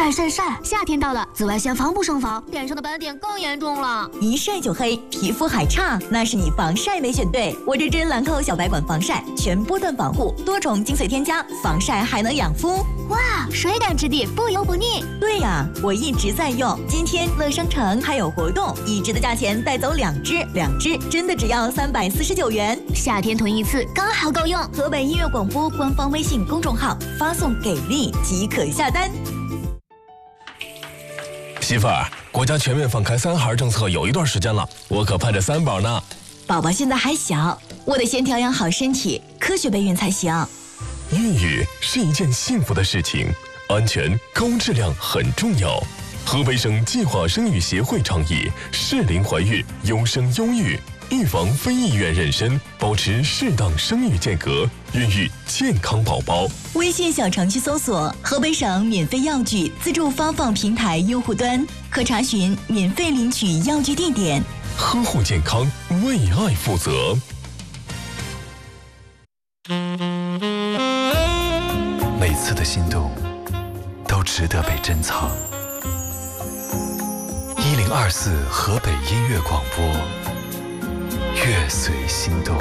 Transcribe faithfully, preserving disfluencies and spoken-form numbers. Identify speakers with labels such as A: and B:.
A: 晒晒晒！夏天到了，紫外线防不胜防，脸上的斑点更严重了。
B: 一晒就黑，皮肤还差，那是你防晒没选对。我这支兰蔻小白管防晒，全波段防护，多重精髓添加，防晒还能养肤。
A: 哇，水感质地，不油不腻。
B: 对呀，我一直在用。今天乐商城还有活动，一支的价钱带走两支，两支真的只要三百四十九元。
A: 夏天囤一次刚好够用。
B: 河北音乐广播官方微信公众号发送给力即可下单。
C: 媳妇儿，国家全面放开三孩政策有一段时间了，我可盼着三宝呢。
B: 宝宝现在还小，我得先调养好身体，科学备孕才行。
C: 孕育是一件幸福的事情，安全高质量很重要。河北省计划生育协会倡议适龄怀孕，优生优育，预防非意愿妊娠，保持适当生育间隔，孕育健康宝宝。
B: 微信小程序搜索河北省免费药具自助发放平台用户端，可查询免费领取药具地点。
C: 呵护健康，为爱负责。
D: 每次的心动都值得被珍藏。一零二四河北音乐广播，乐随心动。